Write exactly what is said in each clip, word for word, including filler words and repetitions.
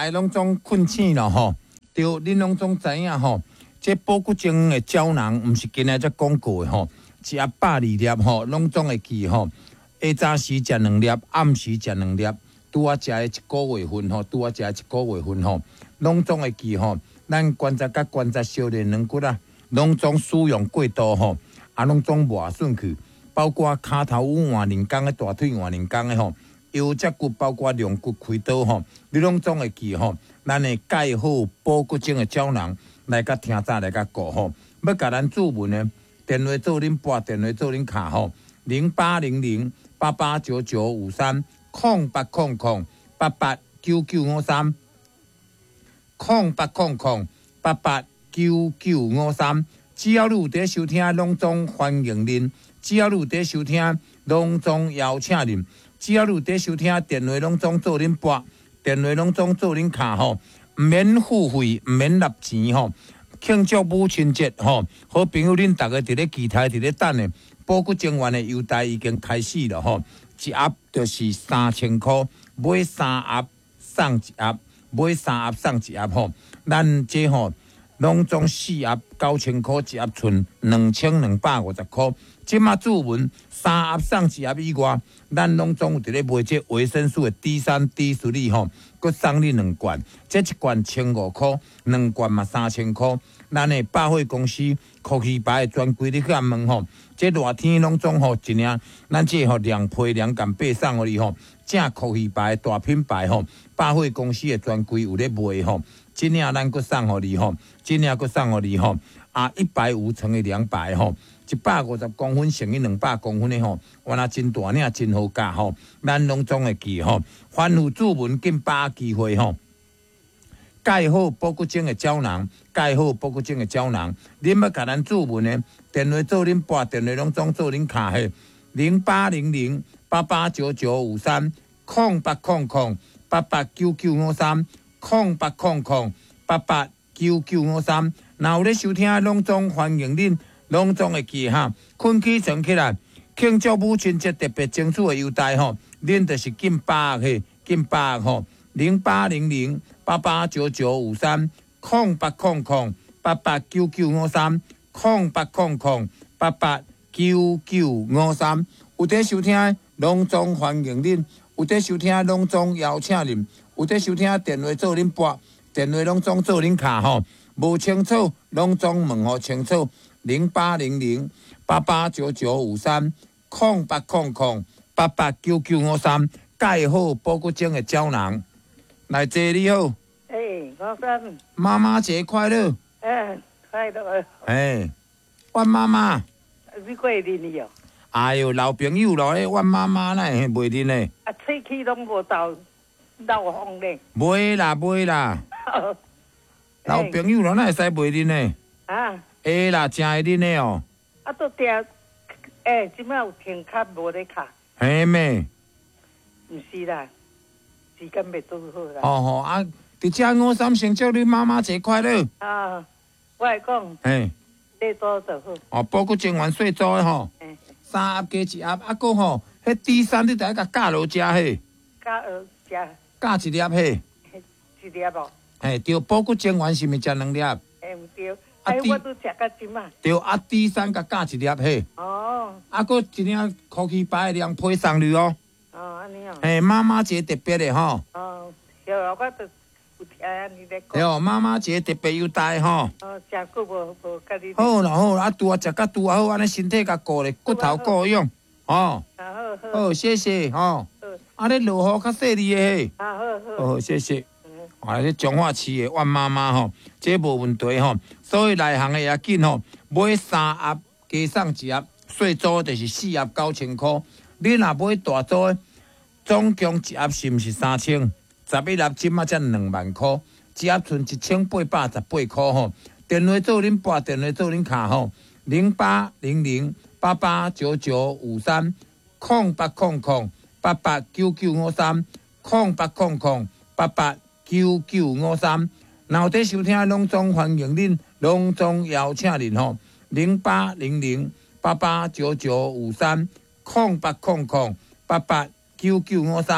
的拢总困醒了吼，对，恁拢总知影吼。这保骨精的胶囊，毋是今日才讲过的吼，一盒百二粒吼，拢总会记吼。下早时食两粒，暗时食两粒，拄啊食的一个月份吼，拄啊食一个月份吼，拢总会记吼。咱关节甲关节小连软骨啊，拢总使用过度吼，啊，拢总磨损去。包括骹头有换人工的，大腿换人工的吼，腰脊骨包括龙骨开刀吼，你拢总会记吼。咱的钙好保骨精的胶囊来甲听早来甲顾吼，要甲咱注文呢，电话做恁拨，电话做恁卡吼，零八零零八八九九五三空八空空八八九九五三空八空空八八九九五三，只要你有伫收听，拢总欢迎恁。只要你有伫收听，拢总邀请恁；只要你有伫收听，电话拢总做恁拨，电话拢总做恁卡吼，毋免付费，毋免纳钱吼。庆祝母亲节吼，好朋友恁逐个伫咧期待，伫咧等诶。保骨精元诶优待已经开始了吼，一盒就是三千箍，买三盒送一盒，买三盒送一盒吼。咱这吼拢总四盒九千箍，一盒剩两千两百五十箍。即马注文三盒送一盒以外，咱拢总有伫咧卖这维生素的 D 三 D 四粒吼，佮送你两罐，这一罐千五箍，两罐嘛三千箍。咱的百货公司科技牌的专柜，你去遐问吼，这热天拢总吼一领，咱这吼两批两杆八送互你吼，正科技牌大品牌吼，百货公司的专柜有咧卖吼，这领咱佮送互你吼，这领佮送互你吼，啊一百五乘以两百吼。一百五十公分乘以两百公分的吼，哇那真大领真好价吼，咱拢总会记吼。凡有注文紧把握机会吼。钙好保骨精的胶囊，钙好保骨精的胶囊，恁要甲咱注文呢？电话做恁拨，电话拢总做恁卡嘿，零八零零八八九九五三空八空空八八九九五三空八空空八八九九五三，若有咧收听，拢总欢迎恁。拢总会记哈，困起床起来，庆祝母亲节特别争取的优待吼，恁就是紧把握嘿，紧把握吼，零八零零八八九九五三空八空空八八九九五三空八空空八八九九五三，有伫收听，拢总欢迎恁；有伫收听，拢总邀请恁；有伫收听，电话做恁拨，电话拢总做恁卡吼，无清楚，拢总问互清楚。零八零零八八九九五三空八空空八八九九五三，钙好保骨精的胶囊。来坐你好， 诶，我生妈妈节快乐！ 诶，快乐！ 诶，阮妈妈， 你过年了？ 哎呦，老朋友咯，阮妈妈哪会袂认呢？ 啊，喙齿拢无到老风咧。 袂啦，袂啦，老朋友咯，哪会使袂认呢？ 啊。 会啦，真会认的哦。 啊，都定诶，即摆有停卡无咧卡。 嘿妹。 毋是啦，时间袂拄好啦。 哦吼啊！伫遮五三先祝你妈妈节快乐。 啊，我来讲。 嘿。 细组就好。 哦，保骨精元细组的吼。嘿。三盒加一盒，啊个吼，迄 D 三你得甲夹落食嘿。 夹落食。 夹一粒嘿。 一粒无。嘿， 对，保骨精元是毋是食两粒？ 诶，毋对。哎，我都食到即嘛。 对，啊 D 三甲加一粒嘿。 哦。啊， 个一领科技牌的凉皮送你哦。 哦，安尼哦。 嘿，妈妈节特别的吼。 哦，对啊，我都有听安尼咧讲。 对哦，妈妈节特别优待吼。 哦，真久无无甲你。 好啦好啦，啊拄啊食甲拄啊好，安尼身体甲顾咧，骨头够用，吼。 啊好好。 好，谢谢吼。好。啊，你落雨较细腻的嘿。 啊好好。 好，谢谢。啊，这彰化市的阮妈妈吼，这无问题吼。所以内行的也紧吼，买三盒加送一盒，细组就是四盒九千箍。你若买大组的，总共一盒是毋是三千？十一盒即马才两万箍，一盒剩一千八百十八箍吼。电话做恁拨，电话做恁卡吼，零八零零八八九九五三空八空空八八九九五三空八空空八八。九九五三，然后伫收听拢总欢迎恁，拢总邀请恁吼，零八零零八八九九五三空八空空八八九九五三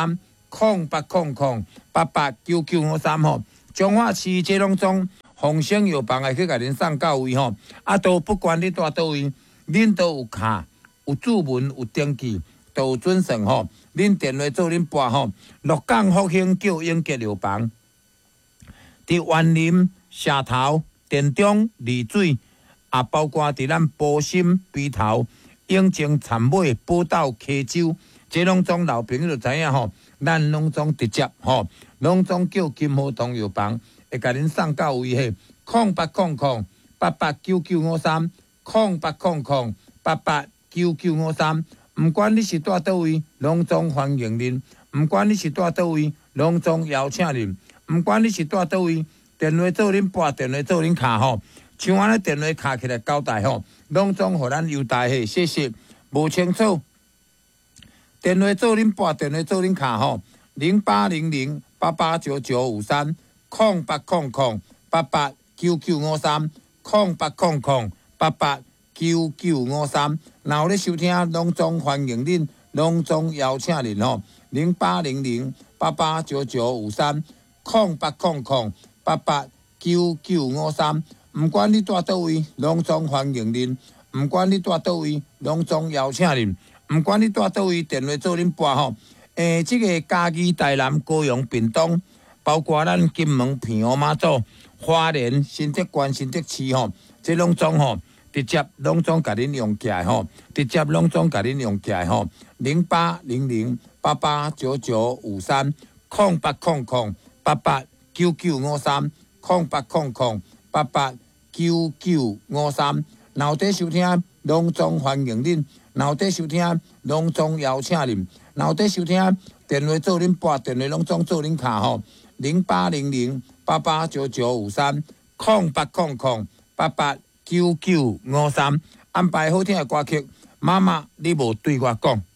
空八空空八八九九五三吼，彰化市这拢总丰盛药房会去甲恁送到位吼，啊都不管你住倒位，恁都有卡、有注文、有登记，都有准算吼。恁电话做恁拨吼，鹿港复兴救永吉药房，伫园林、社头、田中、丽水，也包括伫咱埔心、鼻头、永靖、田尾、宝岛、溪州，这拢总老朋友就知影吼。咱拢总直接吼，拢总叫金和同药房，会甲恁送到位嘿。空八空空八八九九五三，空八空空八八九九五三。毋管你是住倒位，拢总欢迎恁；毋管你是住倒位，拢总邀请恁；毋管你是住倒位，电话做恁拨，电话做恁卡吼，像安尼电话卡起来交代吼，拢总互咱优待嘿。谢谢，无清楚。电话做恁拨，电话做恁卡吼，零八零零八八九九五三，空八空空八八九九五三，空八空空八八九九五三。若有咧收听，拢总欢迎恁，拢总邀请恁吼，零八零零八八九九五三，空八空空八八九九五三。毋管你住倒位，拢总欢迎恁；毋管你住倒位，拢总邀请恁。毋管你住倒位，电话做恁拨吼。诶，即、这个嘉义、台南、高雄、屏东，包括咱金门、平湖、马祖、花莲、新竹县、新竹市吼，这拢总吼，直接拢总甲恁用起来吼，直接拢总甲恁用起来吼。零八零零八八九九五三，空八空空八八九九五三，空八空空八八九九五三。脑袋收听，拢总欢迎恁。脑袋收听，拢总邀请恁；脑袋收听，电话做恁拨，电话拢总做恁卡吼。零八零零八八九九五三，空八空空八八九九五三。安排好听的歌曲，妈妈，你无对我讲。